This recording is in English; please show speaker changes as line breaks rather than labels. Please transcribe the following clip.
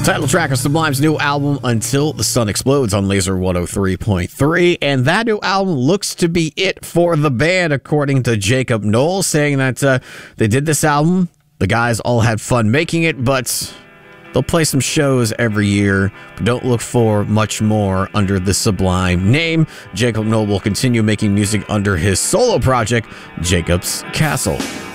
Title track of Sublime's new album, Until the Sun Explodes, on Laser 103.3. And that new album looks to be it for the band, according to Jacob Knoll, saying that they did this album. The guys all had fun making it, but they'll play some shows every year, but don't look for much more under the Sublime name. Jacob Knoll will continue making music under his solo project, Jacob's Castle.